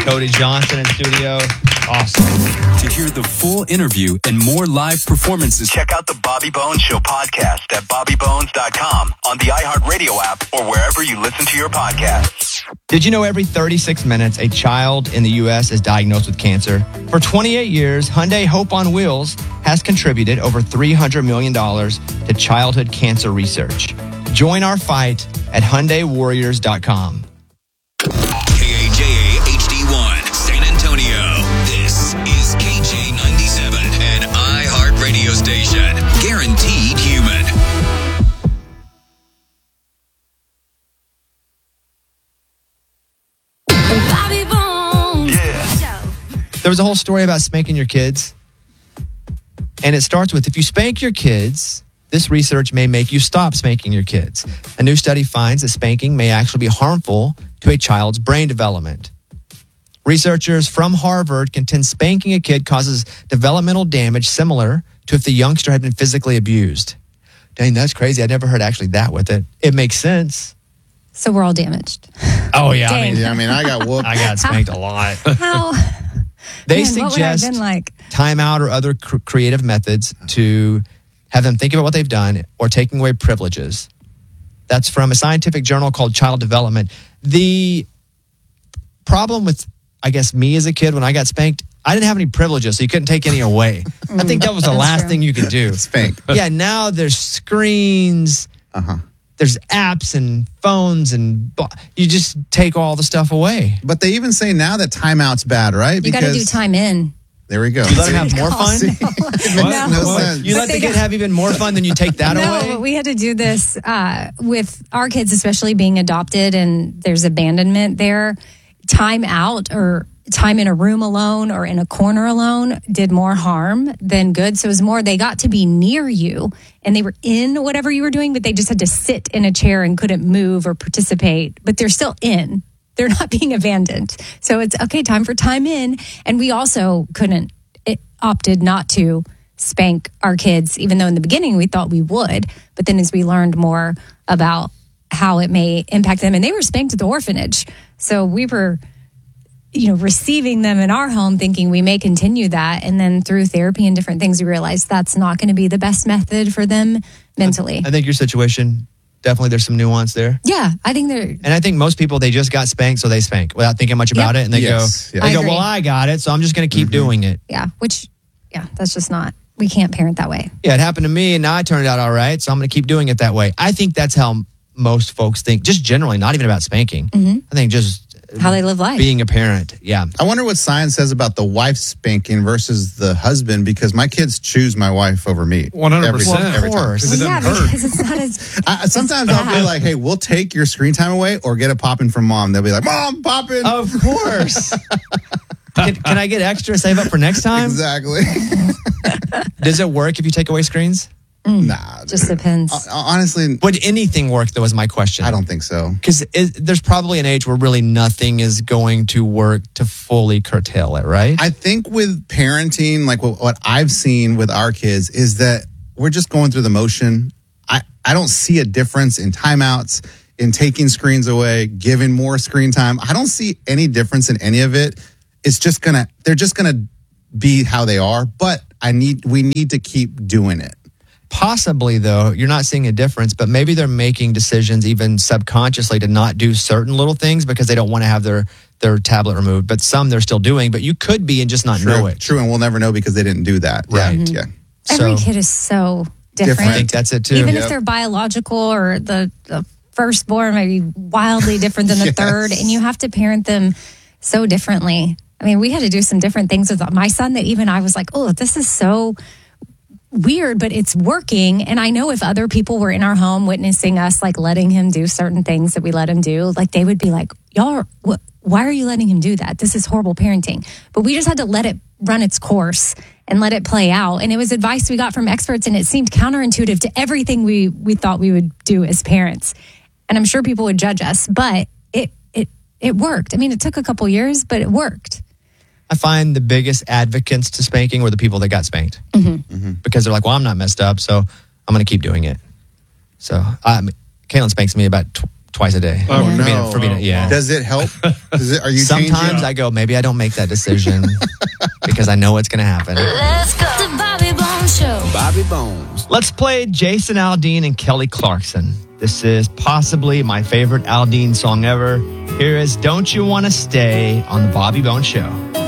Cody Johnson in studio. Awesome. To hear the full interview and more live performances, check out the Bobby Bones Show podcast at bobbybones.com, on the iHeartRadio app, or wherever you listen to your podcasts. Did you know every 36 minutes a child in the U.S. is diagnosed with cancer? For 28 years, Hyundai Hope on Wheels has contributed over $300 million to childhood cancer research. Join our fight at HyundaiWarriors.com. KAJA HD1, San Antonio. This is KJ97, an iHeart radio station. Guaranteed human. Bobby Bones. Yeah. There was a whole story about spanking your kids. And it starts with, if you spank your kids, this research may make you stop spanking your kids. A new study finds that spanking may actually be harmful to a child's brain development. Researchers from Harvard contend spanking a kid causes developmental damage similar to if the youngster had been physically abused. Dang, that's crazy. I never heard actually that with it. It makes sense. So we're all damaged. Oh, yeah. Dang. I got whooped. I got spanked a lot. How? They Man, what would I have suggest been like? timeout or other creative methods to have them think about what they've done or taking away privileges. That's from a scientific journal called Child Development. The problem with, I guess, me as a kid when I got spanked, I didn't have any privileges, so you couldn't take any away. I think that was the last true. thing you could do. Spank. Yeah, now there's screens, there's apps and phones, and you just take all the stuff away. But they even say now that timeout's bad, right? You got to do time in. There we go. You let them have more fun? No sense. You let the kid have even more fun than you take that No, away? but we had to do this with our kids, especially being adopted, and there's abandonment there. Time out or time in a room alone or in a corner alone did more harm than good. So it was more, they got to be near you and they were in whatever you were doing, but they just had to sit in a chair and couldn't move or participate, but they're still in. They're not being abandoned. So it's okay, time for time in. And we also opted not to spank our kids, even though in the beginning we thought we would. But then as we learned more about how it may impact them, and they were spanked at the orphanage. So we were, receiving them in our home thinking we may continue that. And then through therapy and different things, we realized that's not going to be the best method for them mentally. I think your situation, definitely there's some nuance there. Yeah, I think there. And I think most people, they just got spanked, so they spank without thinking much about it. And they go, well, I got it, so I'm just going to keep doing it. Yeah, that's just not, we can't parent that way. Yeah, it happened to me, and now I turned out all right, so I'm going to keep doing it that way. I think that's how most folks think, just generally, not even about spanking. I think just how they live life. Being a parent, yeah. I wonder what science says about the wife spanking versus the husband, because my kids choose my wife over me. 100%. Every time. Of course. It doesn't hurt. Because it's not as... Sometimes I'll be like, hey, we'll take your screen time away or get a popping from mom. They'll be like, Mom, popping. Of course. Can I get extra, save up for next time? Exactly. Does it work if you take away screens? Nah. Just depends. Honestly, Would anything work, though, is my question. I don't think so. Because there's probably an age where really nothing is going to work to fully curtail it, right? I think with parenting, like what I've seen with our kids is that we're just going through the motion. I don't see a difference in timeouts, in taking screens away, giving more screen time. I don't see any difference in any of it. It's just they're just gonna be how they are, but we need to keep doing it. Possibly, though, you're not seeing a difference, but maybe they're making decisions even subconsciously to not do certain little things because they don't want to have their tablet removed. But some they're still doing, but you could be and just not know it. True, and we'll never know because they didn't do that. Right. Yeah. Every kid is so different. I think that's it, too. Even if they're biological or the firstborn may be wildly different than the third, and you have to parent them so differently. I mean, we had to do some different things with my son that even I was like, oh, this is so weird, but it's working. And I know if other people were in our home witnessing us, like letting him do certain things that we let him do, like they would be like, why are you letting him do that? This is horrible parenting. But we just had to let it run its course and let it play out. And it was advice we got from experts, and it seemed counterintuitive to everything we thought we would do as parents. And I'm sure people would judge us, but it worked. I mean, it took a couple years, but it worked. I find the biggest advocates to spanking were the people that got spanked. Because they're like, well, I'm not messed up, so I'm going to keep doing it. So Caitlin spanks me about twice a day. Oh, For me no. yeah. Does it help? Are you Sometimes changing? I go, maybe I don't make that decision because I know what's going to happen. Let's go. The Bobby Bones Show. Bobby Bones. Let's play Jason Aldean and Kelly Clarkson. This is possibly my favorite Aldean song ever. Here is Don't You Want to Stay on the Bobby Bones Show.